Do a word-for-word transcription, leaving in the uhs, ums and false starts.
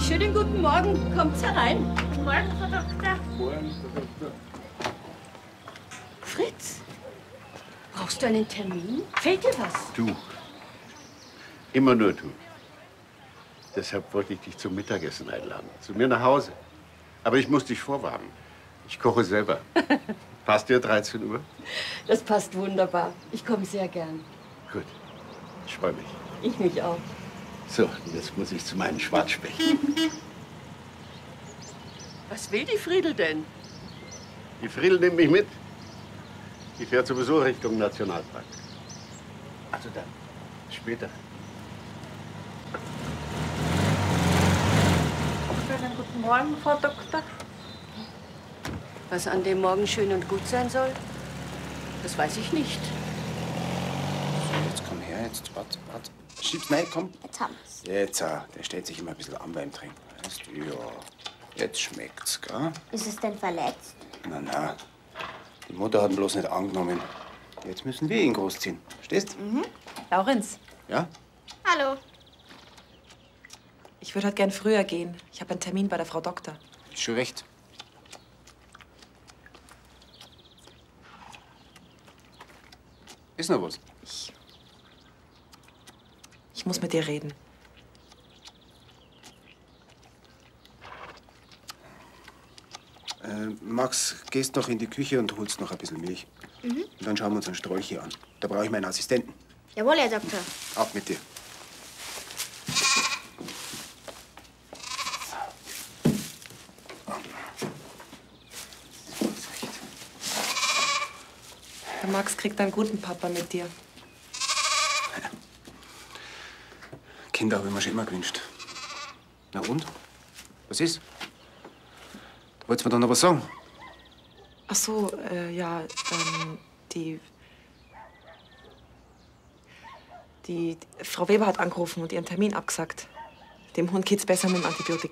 schönen guten Morgen. Kommt herein. Guten Morgen, Frau Doktor. Morgen, Frau Doktor. Fritz, brauchst du einen Termin? Fehlt dir was? Du. Immer nur du. Deshalb wollte ich dich zum Mittagessen einladen. Zu mir nach Hause. Aber ich muss dich vorwarnen. Ich koche selber. Passt dir dreizehn Uhr? Das passt wunderbar. Ich komme sehr gern. Gut. Ich freue mich. Ich mich auch. So, und jetzt muss ich zu meinen Schwarzspecht. Was will die Friedel denn? Die Friedel nimmt mich mit. Die fährt sowieso Richtung Nationalpark. Also dann, bis später. Schönen guten Morgen, Frau Doktor. Was an dem Morgen schön und gut sein soll, das weiß ich nicht. So, jetzt komm her, jetzt warte, warte. Schieb's rein, komm. Jetzt haben wir's. Jetzt, ah, der stellt sich immer ein bisschen an beim Trinken. Weißt du, ja. Jetzt schmeckt's, gell? Ist es denn verletzt? Na, na. Die Mutter hat ihn bloß nicht angenommen. Jetzt müssen wir ihn großziehen. Verstehst? Mhm. Laurenz, Ja? Hallo. ich würde halt gern früher gehen. Ich habe einen Termin bei der Frau Doktor. Ist schon recht. Ist noch was? Ich, ich muss mit dir reden. Äh, Max, gehst noch in die Küche und holst noch ein bisschen Milch. Mhm. Und dann schauen wir uns einen Strolch hier an. Da brauche ich meinen Assistenten. Jawohl, Herr Doktor. Ab mit dir. Der Max kriegt einen guten Papa mit dir. Kinder habe ich mir schon immer gewünscht. Na und? Was ist? Wolltest du mir doch noch was sagen? Ach so, äh, ja, ähm, die, die... Die Frau Weber hat angerufen und ihren Termin abgesagt. Dem Hund geht's besser mit dem Antibiotika.